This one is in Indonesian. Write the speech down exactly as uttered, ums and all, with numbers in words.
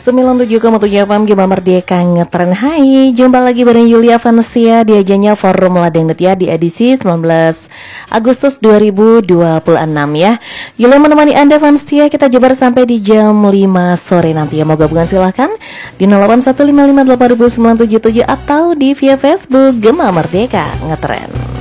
sembilan puluh tujuh koma tujuh F M Gema Merdeka Ngetren. Hai, jumpa lagi bareng Yulia Vansia di ajannya Forum Ladang ya di edisi sembilan belas Agustus dua ribu dua puluh enam ya. Yulia menemani Anda Vansia, kita jabar sampai di jam lima sore nanti ya. Mau gabungan silahkan di nol delapan satu lima lima delapan sembilan tujuh tujuh atau di via Facebook Gema Merdeka Ngetren.